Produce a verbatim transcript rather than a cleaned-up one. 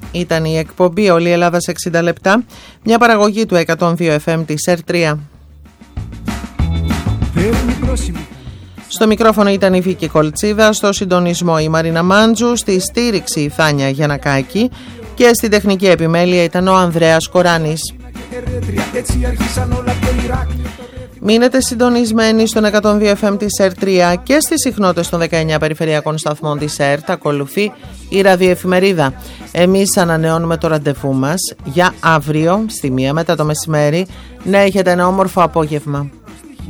Ήταν η εκπομπή Όλη η Ελλάδα σε εξήντα λεπτά, μια παραγωγή του εκατόν δύο εφ εμ της ερ τρία. Στο μικρόφωνο ήταν η Βίκη Κολτσίδα, στο συντονισμό η Μαρίνα Μάντζου, στη στήριξη η Θάνια Γιαννακάκη και στη τεχνική επιμέλεια ήταν ο Ανδρέας Κοράνης. Μείνετε συντονισμένοι στον εκατόν δύο εφ εμ της ερ τρία και στις συχνότητες των δεκαεννιά περιφερειακών σταθμών της ΕΡΤ. Ακολουθεί η ραδιοεφημερίδα. Εμείς ανανεώνουμε το ραντεβού μας για αύριο στη μία μετά το μεσημέρι. Να έχετε ένα όμορφο απόγευμα.